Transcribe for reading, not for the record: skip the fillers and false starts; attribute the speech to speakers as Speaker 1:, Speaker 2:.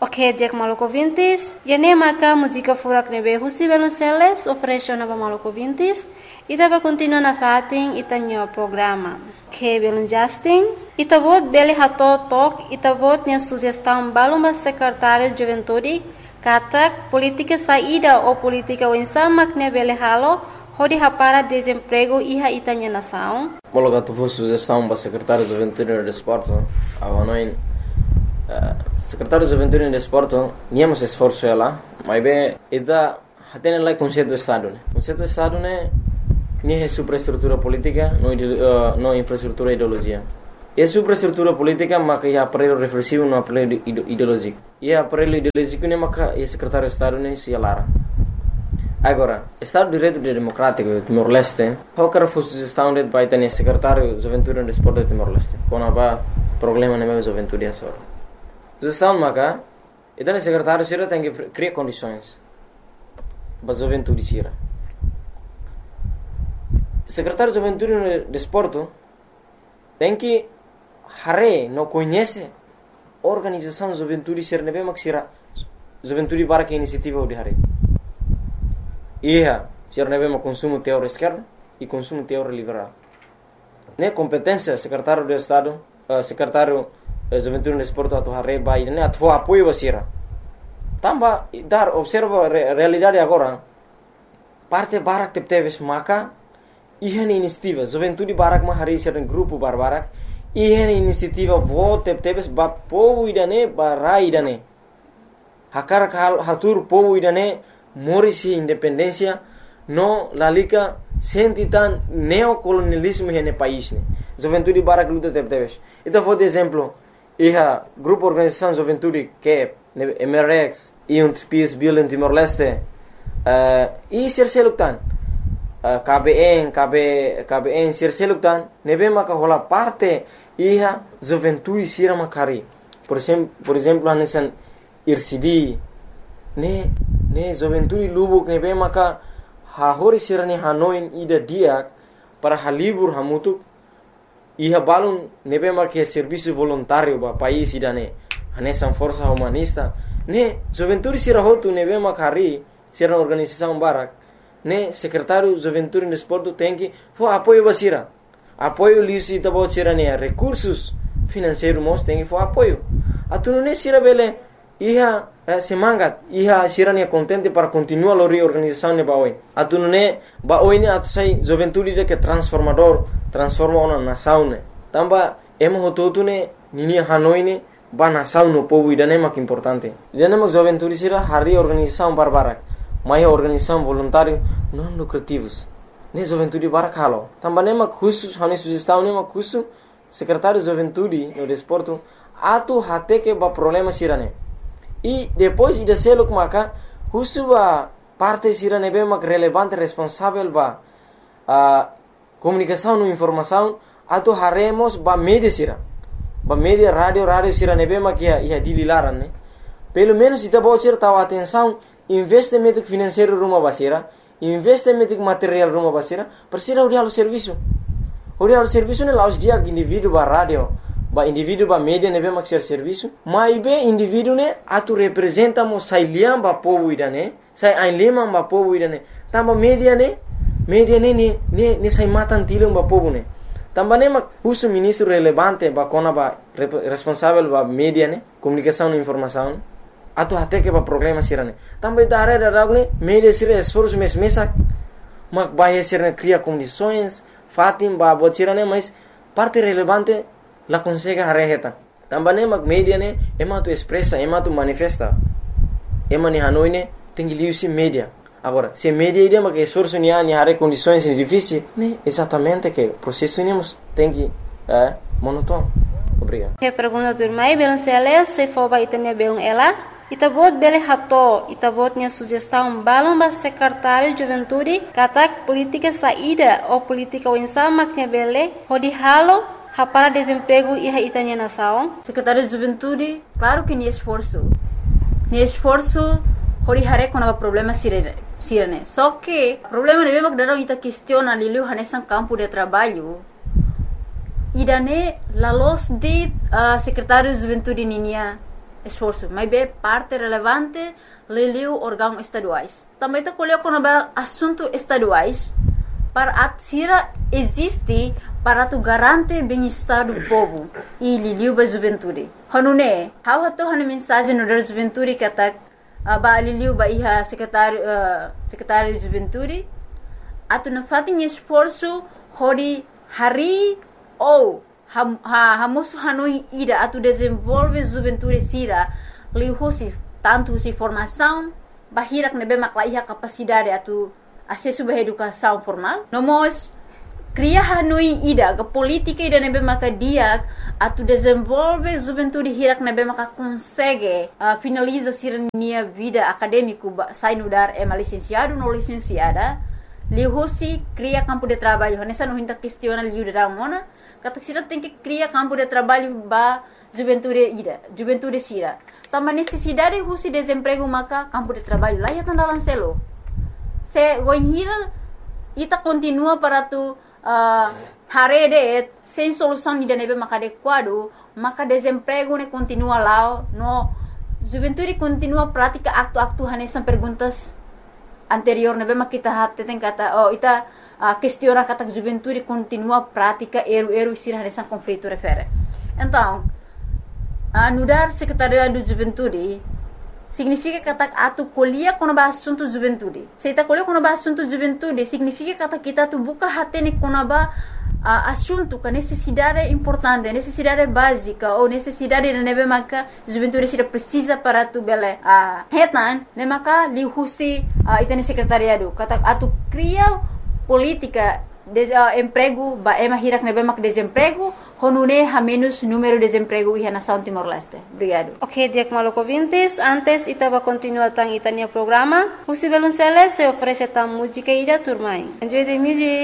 Speaker 1: Ok, dia maluco vintis. E nem maca música furak nebe husi belunceles oferece na maluco vintis. E dava continua na fatin e tanho programa. Que belun Justin. E tabot beli hato tok e tabot nia sugestão baluma secretário de juventude katak política saída ou política wensamak ne beli halo hodi hapara desemprego iha itanya nação.
Speaker 2: Mologa tu sugestão para secretário de juventude e desporto. Avanoin secretário de juventude e desporto niamos esforço ela, mas bem ida hatene lá conceito do estado, né? Conceito do estado né nem é superestrutura política, não infraestrutura ideologia. É superestrutura política, mas é aparelho reflexivo, não aparelho ideológico. E aparelho ideológico nem maca é secretário de estado nem se alara. Agora, Estado de Direito Democrático Timor-Leste, qualquer sugestão de vai ter secretário de juventude e desporto de Timor-Leste. Quando há problema na minha juventude é só. Sugestão maca, então o secretário sira tem que criar condições para a juventude sira. Secretário de juventude e desporto tem que não conhece a organização de juventude sira nebe mak sira juventude para que iniciativa de hare. Ia, sira nebe mak consumo teor esquerdo e consumo teor liberal. Ne competência secretário de estado, secretário de juventude e desporto atu hare vai ne atu apoio basira. Tamba dar observa realidade agora. Parte barak tepteves maka ihan inisiativa juventude barak mahari sira grupo barbarak ihan inisiativa vote tepteves ba povo idane barai idane hakar hatur povo idane morisi independência no lalika sentitan neocolonialismo hene país ne juventude barak luta tepteves ita for exemplo iha grupo organização juventude que MRX e peace building Timor-Leste e serseluktan KBN serseluktan nebe maka hola parte iha juventude sira makari por exemplo anesan IRCD ne juventude lubuk nebe maka hahori sira ni hanoin ida diak para halibur hamutuk iha balun nebe maka serviço voluntário ba país idane anesan força humanista ne juventude sira hotu nebe makari sira organização barak ne secretário de juventude e desporto tem que apoio basira apoio lisi tabo sira ne recursos financeiros mos tem que apoio atu ne sira bele iha semangat iha sira ne contente para continuar a reorganização ne baoi atu ne baoi ne atu sai juventude de que transforma uma nação ne tamba emo hototu ne nini hanoi ne ba nação no povo idane mak importante idane mak juventude sira hari organização barbarak mais organização voluntária não lucrativos ne juventude barakalo também mak khusus hane sugestão ne mak khusus secretário de juventude e desporto atu hate que ba problema sirane e depois ida selo maka khusus ba parte sirane be mak relevante responsável ba comunicação e informação atu haremos ba media sira ba media radio sirane be mak ia dililaran ne pelo menos ita bocer tahu atenção investimento financeiro rumah basira, investimento material rumah basira, persira udah lalu serviço ne laus dia indivíduo ba radio, ba indivíduo ba media nebe maksir serviço, mas be indivíduo ne atu representa mo sai liam ba povo idane, sai ainlema ba povo idane, tamba media ne sai matan tilum ba povo ne, tamba ne mak usu ministro relevante ba kona ba responsável ba media ne, comunicação e informação atu hate que ba problema sirane também da área da ragne media sira esforço mesak mak baia sirane cria condições fatim ba bot sirane mas parte relevante la consegue hareheta também mak media ne ema tu expressa ema tu manifesta ema ni hanoi ne tem que liu media agora se media ide mak esforço ni hare condições difíceis ne exatamente que processo nimos tem que monótono. Obrigado.
Speaker 1: Que pergunta do irmão Belanceles se for ba itanya belum ela itabot bele hato itabotnya sugestão balão ba secretário de juventude katak política saída ou política wensamaknya bele hodi halo hapara desemprego iha itanya nação
Speaker 3: secretário de juventude claro que ni esforço hodi hare kona problema sirene só que problema ne bemak darão ita questiona lilu hanesan campo de trabalho idane la los de secretário de juventude ninia esforço, mas é parte relevante liliu órgãos estaduais. Também está colhendo com assuntos estaduais para a Sira existe para tu garantir bem-estar do povo e liliu ba juventude. Hanune, how hato hane mensagem no da juventude que atak ba liliu ba iha secretário de juventude atu na fatin esforço hori hari ou hamoso hanui ida atu desenvolve juventude Sira lihusi tanto si formação bahirak nebe makla iha capacidade atu acesso à educação formal. Nós cria hanui ida ke política ida nebe maka dia atu desenvolve juventude hirak nebe maka consegue finaliza sirnia vida acadêmico sai no dar licenciado no licenciada lihusi cria campo de trabalho nessa não hinta questiona liu da mona kata sira tem que cria campo de trabalho ba juventude Sira também necessidade husi desemprego maka campo de trabalho lá ya tandalan selo se wanhira ita continua para tu harede sem solução ni nebe maka adequado maka desemprego ne continua lá no juventude continua prática acto hanesan perguntas anterior nebe maka kita hatte tem kata ita questiona kata juventude continua prática eru Sira hanesan conflito refere então anudar secretariado de juventude significa que atu colhia quando ba assunto juventude. Se ita colhia quando ba assunto juventude, significa que kita tu buka hatene quando ba assunto que necessidade importante, necessidade básica ou necessidade de nebe maka juventude Sira precisa para tu bele hetan, ne maka lihusi itane secretariado. Kata atu cria política emprego ba hirak nebe mak desemprego honune ha menos número de desemprego iha nação Timor-Leste. Obrigado.
Speaker 1: Ok, Diak Maloko Vintis, antes itaba continua tang itania programa. Husi Belunceles se oferece tang música ida turmai. Enjoy the music.